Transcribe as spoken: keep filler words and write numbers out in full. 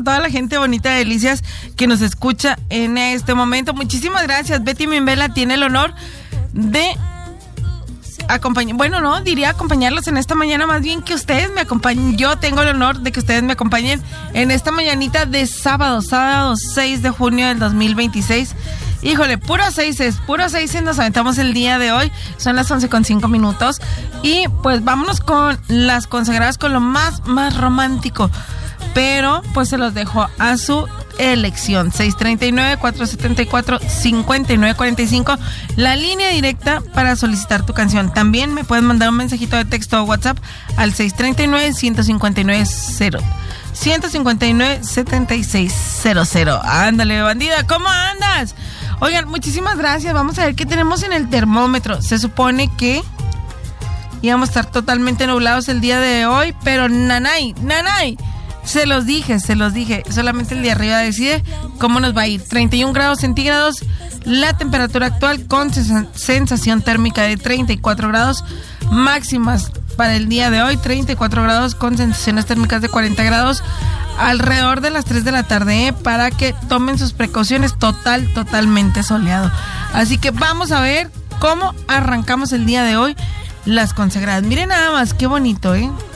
toda la gente bonita de Delicias que nos escucha en este momento. Muchísimas gracias. Betty Mimbela tiene el honor de acompañar, bueno, no, diría acompañarlos en esta mañana, más bien que ustedes me acompañen. Yo tengo el honor de que ustedes me acompañen en esta mañanita de sábado, sábado seis de junio del dos mil veintiséis. Híjole, puro seis es, puro seis nos aventamos el día de hoy. Son las once con cinco minutos. Y pues vámonos con las consagradas, con lo más, más romántico. Pero pues se los dejo a su elección. seis tres nueve, cuatro siete cuatro, cinco nueve cuatro cinco, la línea directa para solicitar tu canción. También me pueden mandar un mensajito de texto o WhatsApp al seis tres nueve, uno cinco nueve, cero uno cinco nueve, siete seis cero cero. Ándale, bandida, ¿cómo andas? Oigan, muchísimas gracias. Vamos a ver qué tenemos en el termómetro. Se supone que íbamos a estar totalmente nublados el día de hoy, pero nanay, nanay, se los dije, se los dije. Solamente el de arriba decide cómo nos va a ir. treinta y un grados centígrados, la temperatura actual con sensación térmica de treinta y cuatro grados, máximas para el día de hoy, treinta y cuatro grados con sensaciones térmicas de cuarenta grados. Alrededor de las tres de la tarde, ¿eh? Para que tomen sus precauciones, total, totalmente soleado. Así que vamos a ver cómo arrancamos el día de hoy las consagradas. Miren nada más, qué bonito, ¿eh?